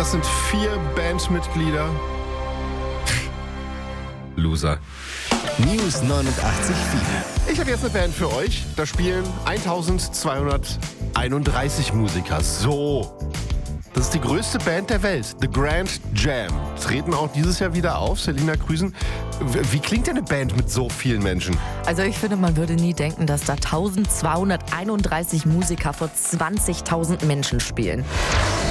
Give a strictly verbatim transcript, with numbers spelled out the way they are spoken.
Das sind vier Bandmitglieder. Loser. News neunundachtzig Komma vier. Ich habe jetzt eine Band für euch. Da spielen eintausendzweihunderteinunddreißig Musiker. So. Das ist die größte Band der Welt, The Grand Jam. Treten auch dieses Jahr wieder auf. Selina Grüßen. Wie klingt denn eine Band mit so vielen Menschen? Also ich finde, man würde nie denken, dass da eintausendzweihunderteinunddreißig Musiker vor zwanzigtausend Menschen spielen.